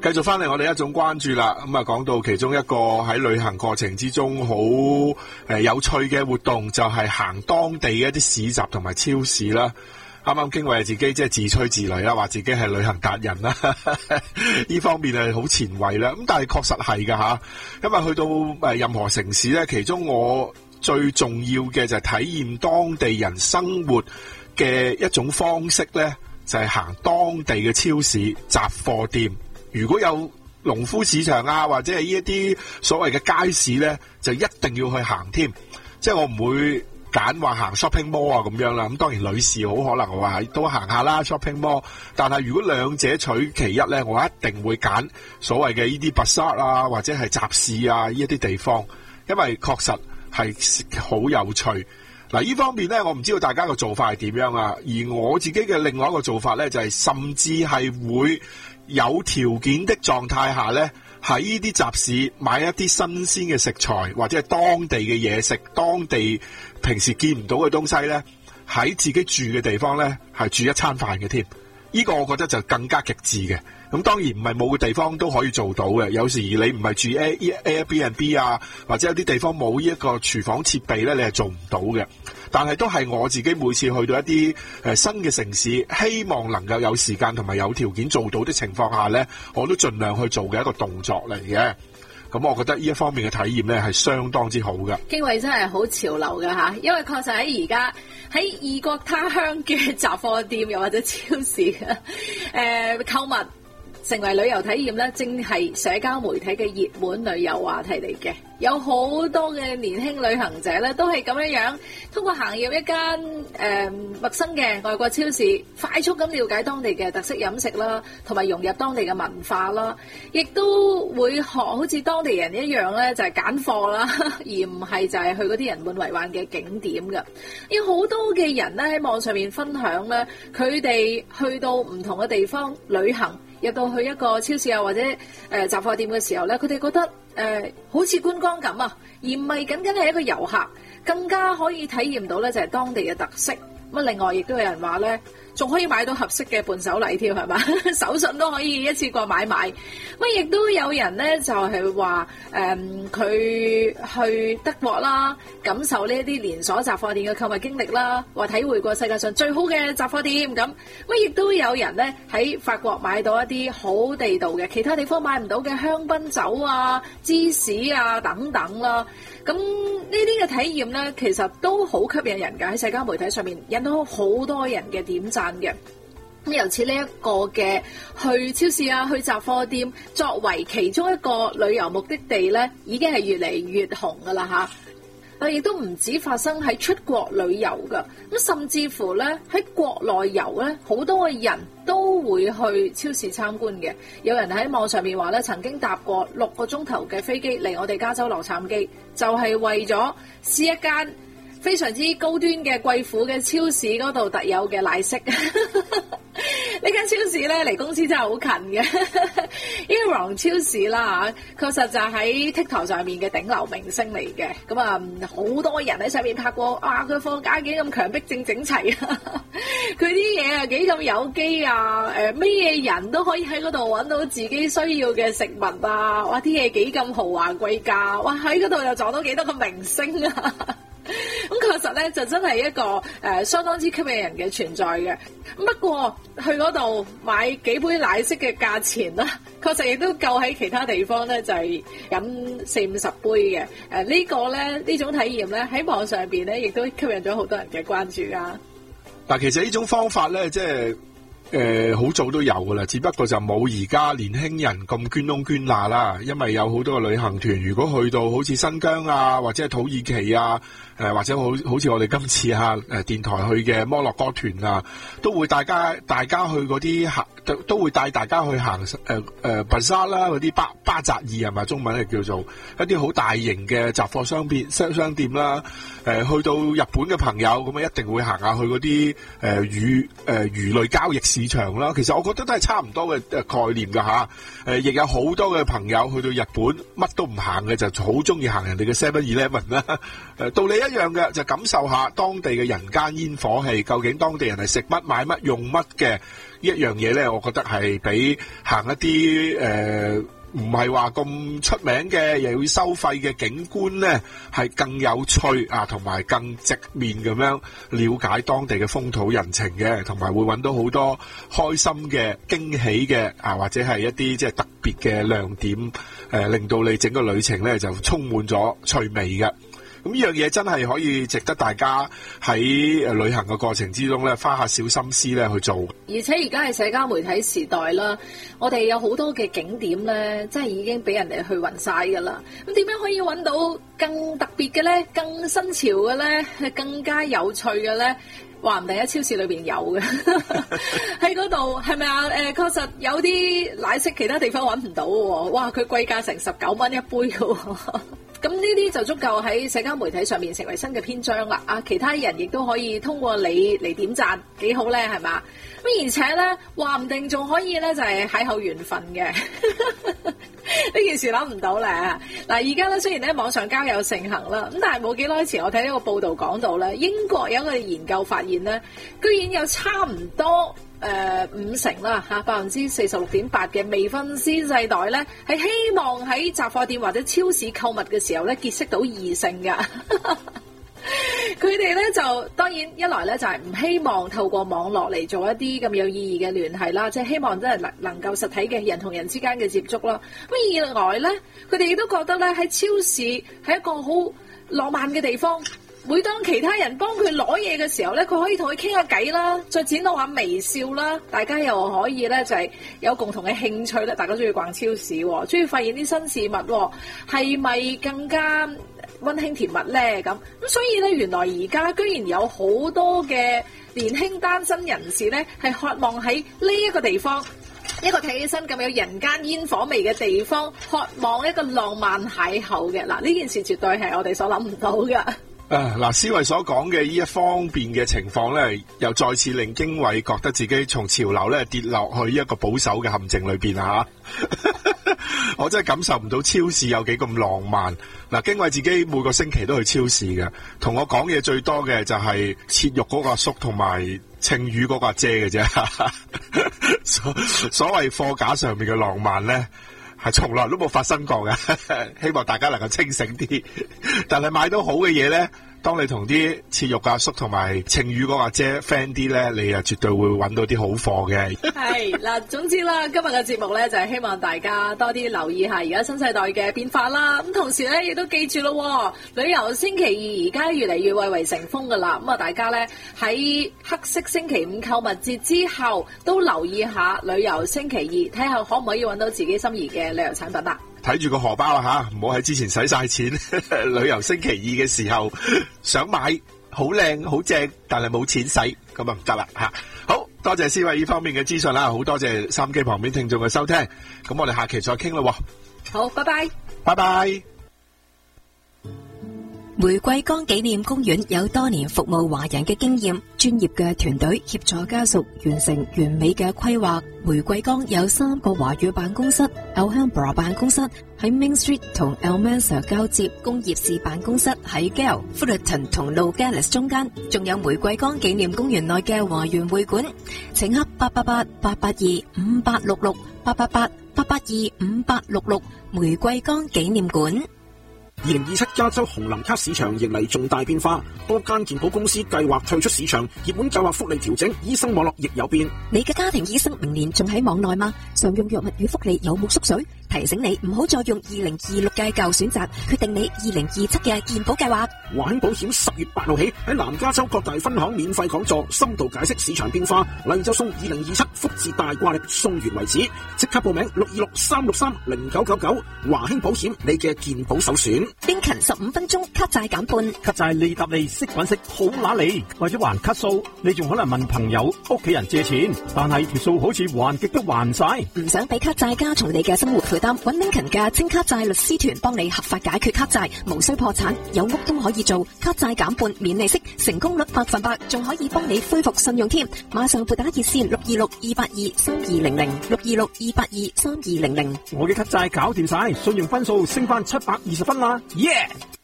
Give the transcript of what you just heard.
繼續翻嚟我哋一種關注啦，咁啊講到其中一個喺旅行過程之中好有趣嘅活動，就係行當地嘅一啲市集同埋超市啦。啱啱經緯自己即係自吹自擂啦，話自己係旅行達人啦，呢方面係好前衛啦。咁但係確實係噶吓，因為去到任何城市咧，其中我最重要嘅就係體驗當地人生活嘅一種方式咧，就係行當地嘅超市雜貨店。如果有農夫市場啊，或者係呢一啲所謂嘅街市咧，就一定要去行添。即係我唔會揀話行 shopping mall 啊咁樣啦。咁當然女士好可能話都行下啦 shopping mall。但係如果兩者取其一咧，我一定會揀所謂嘅呢啲 bazaar 啊，或者係集市啊呢一啲地方，因為確實係好有趣。嗱，呢方面咧，我唔知道大家嘅做法係點樣啊。而我自己嘅另外一個做法咧，就係甚至係會有條件的狀態下咧，喺呢啲集市買一啲新鮮嘅食材，或者係當地嘅嘢食，當地平時見唔到嘅東西咧，喺自己住嘅地方咧，係煮一餐飯嘅添。呢個我覺得就更加極致嘅。咁當然唔係冇嘅地方都可以做到嘅。有時你唔係住 Airbnb 啊，或者有啲地方冇呢一個廚房設備咧，你係做唔到嘅。但係都係我自己每次去到一啲新嘅城市，希望能夠有時間同埋有條件做到的情況下咧，我都盡量去做嘅一個動作嚟嘅。咁我覺得呢一方面嘅體驗咧係相當之好嘅。 經緯真係好潮流㗎吓，因為確實喺而家喺異國他鄉嘅雜貨店又或者超市購物成為旅遊體驗咧，正係社交媒體嘅熱門旅遊話題嚟嘅。有好多嘅年輕旅行者咧，都係咁樣通過行入一間陌生嘅外國超市，快速咁了解當地嘅特色飲食啦，同埋融入當地嘅文化啦，亦都會學好似當地人一樣咧，就係揀貨啦，而唔係就係去嗰啲人滿為患嘅景點㗎。有好多嘅人咧喺網上面分享咧，佢哋去到唔同嘅地方旅行，入到去一個超市啊或者雜貨店嘅時候咧，佢哋覺得好似觀光咁啊，而唔係僅僅係一個遊客，更加可以體驗到咧就係當地嘅特色。咁另外亦都有人話咧，仲可以買到合適嘅伴手禮添，係嘛？手信都可以一次過買埋。亦都有人咧就係話佢去德國啦，感受呢一啲連鎖雜貨店嘅購物經歷啦，話體會過世界上最好嘅雜貨店咁。亦都有人咧喺法國買到一啲好地道嘅，其他地方買唔到嘅香檳酒啊、芝士啊等等啦。咁呢啲嘅體驗咧，其實都好吸引人㗎，喺社交媒體上面引到好多人嘅點讚嘅。咁由此呢一個嘅去超市啊、去雜貨店作為其中一個旅遊目的地咧，已經係越嚟越紅㗎啦嚇。亦都唔止發生喺出國旅遊㗎，咁甚至乎咧喺國內遊咧，好多嘅人都會去超市參觀嘅。有人喺網上面話咧，曾經搭過6個鐘頭嘅飛機嚟我哋加州洛杉磯，就係為咗試一間非常之高端嘅貴婦嘅超市嗰度特有嘅奶昔。呢間超市咧離公司真係好近嘅，Eron 超市啦嚇，確實就喺 TikTok 上面嘅頂流明星嚟嘅。咁好多人喺上面拍過，佢貨架幾咁強迫正整齊啊！佢啲嘢啊幾咁有機啊！咩人都可以喺嗰度揾到自己需要嘅食物啊！哇，啲嘢幾咁豪華貴價，哇喺嗰度又撞到幾多個明星啊！咁確實咧就真係一個相當之吸引人嘅存在嘅。不過去嗰度買幾杯奶昔嘅價錢啦，確實亦都夠喺其他地方咧就係飲40-50杯嘅。呢個咧呢種體驗咧喺網上邊咧亦都吸引咗好多人嘅關注啊。 但其實呢種方法咧即係好早都有噶啦，只不過就冇而家年輕人咁捐窿捐罅啦。因為有好多嘅旅行團，如果去到好似新疆啊，或者係土耳其啊，或者好似我哋今次電台去嘅摩洛哥團啊，都會大家去嗰啲都會帶大家去行bazaar啦，嗰啲巴扎爾係咪中文係叫做一啲好大型嘅雜貨商店啦。去到日本嘅朋友咁一定會行下去嗰啲魚類交易市場啦，其實我覺得都係差唔多嘅概念㗎吓。亦有好多嘅朋友去到日本乜都唔行嘅，就好中意行人哋嘅 7-Eleven 啦。道理一樣嘅，就感受下當地嘅人間煙火氣，究竟當地人係食乜買乜用乜嘅一樣嘢咧？我覺得係比行一啲唔係話咁出名嘅又要收費嘅景觀咧，係更有趣啊，同埋更直面咁樣了解當地嘅風土人情嘅，同埋會揾到好多開心嘅驚喜嘅啊，或者係一啲即係特別嘅亮點，令到你整個旅程咧就充滿咗趣味嘅。咁呢樣嘢真係可以值得大家喺旅行嘅過程之中咧，花下小心思咧去做。 而且而家係社交媒體時代啦，我哋有好多嘅景點咧，真係已經俾人哋去暈晒噶啦。咁點樣可以揾到更特別嘅咧、更新潮嘅咧、更加有趣嘅咧？話唔定喺超市裏邊有嘅，喺嗰度係咪啊？確實有啲奶昔其他地方揾唔到喎。哇，佢貴價成19蚊一杯嘅喎。咁呢啲就足夠喺社交媒體上面成為新嘅篇章啦！啊，其他人亦都可以通過你嚟點讚，幾好咧，係嘛？咁而且咧，話唔定仲可以咧，就係邂逅緣分嘅。呢件事諗唔到咧。嗱，而家咧雖然咧網上交友盛行啦，咁但係冇幾耐前我睇一個報道講到咧，英國有一個研究發現咧，居然有差唔多50%啦嚇，46.8%嘅未婚先世代咧係希望喺雜貨店或者超市購物嘅時候咧結識到異性㗎。佢哋咧就當然一來咧就係唔希望透過網絡嚟做一啲咁有意義嘅聯繫啦，即係希望真係能夠實體嘅人同人之間嘅接觸啦。咁二來咧，佢哋亦都覺得咧喺超市係一個好浪漫嘅地方。每當其他人幫佢攞嘢嘅時候咧，佢可以同佢傾下偈啦，再展露下微笑啦，大家又可以咧就係有共同嘅興趣咧，大家中意逛超市，中意發現啲新事物，係咪更加溫馨甜蜜咧？咁所以咧，原來而家居然有好多嘅年輕單身人士咧，係渴望喺呢一個地方，一個睇起身咁有人間煙火味嘅地方，渴望一個浪漫邂逅嘅。嗱，呢件事絕對係我哋所諗唔到噶。 嗱，思維所講嘅呢一方面嘅情況咧，又再次令經緯覺得自己從潮流咧跌落去一個保守嘅陷阱裏邊啊！我真係感受唔到超市有幾咁浪漫。嗱，經緯自己每個星期都去超市嘅，同我講嘢最多嘅就係切肉嗰個阿叔同埋稱魚嗰個阿姐嘅啫。所謂貨架上面嘅浪漫咧，係從來都冇發生過嘅，希望大家能夠清醒啲。但係買到好嘅嘢咧，當你同啲切肉阿叔同埋稱魚嗰個阿姐 friend 啲咧，你又絕對會揾到啲好貨嘅。 係嗱，總之啦，今日嘅節目咧就係希望大家多啲留意下而家新世代嘅變化啦。咁同時咧亦都記住咯，旅遊星期二而家越嚟越蔚為成風噶啦。咁啊，大家咧喺黑色星期五購物節之後，都留意下旅遊星期二，睇下可唔可以揾到自己心儀嘅旅遊產品啦。 睇住個荷包啊吓，唔好喺之前使晒錢。旅遊星期二嘅時候想買好靚好正，但係冇錢使，咁啊唔得啦吓。好多謝思維呢方面嘅資訊啦，好多謝收音機旁邊聽眾嘅收聽。咁我哋下期再傾咯。 好，拜拜， 拜拜。 玫瑰崗紀念公園有多年服務華人嘅經驗，專業嘅團隊協助家屬完成完美嘅規劃。玫瑰崗有3個華語辦公室 ，Alhambra 辦公室喺 Main Street 同 Almanza 交接，工業市辦公室喺 Gale、Fullerton 同 Nogales 中間，仲有玫瑰崗紀念公園內嘅華園會館，請洽888-882-5866 888-882-5866玫瑰崗紀念館。 2027加州紅藍卡市場迎嚟重大變化，多間健保公司計劃退出市場，熱門計劃福利調整，醫生網絡亦有變。 你嘅家庭醫生明年仲喺網內嗎？常用藥物與福利有冇縮水？提醒你唔好再用2026嘅舊選擇，決定你2027嘅健保計劃。 華興保險10月8號起喺南加州各大分行免費講座，深度解釋市場變化，例就送2027福字大掛曆，送完為止。即刻報名626-363-0999，華興保險，你嘅健保首選。 邊勤15分鐘，卡債減半。 卡債利搭利，識搵識，好揦利。為咗還卡數，你仲可能問朋友、屋企人借錢，但係條數好似還極都還唔晒。 唔想俾卡債加重你嘅生活負負擔穩領勤嘅清卡債律師團幫你合法解決卡債，無需破產，有屋都可以做，卡債減半免利息，成功率100%，仲可以幫你恢復信用添。馬上撥打熱線626-282-3200 626-282-3200。 我嘅卡債搞掂晒，信用分數升翻720分啦，耶！